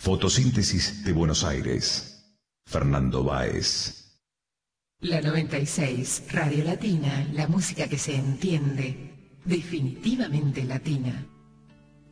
Fotosíntesis de Buenos Aires. Fernando Báez. La 96, Radio Latina, la música que se entiende, definitivamente latina.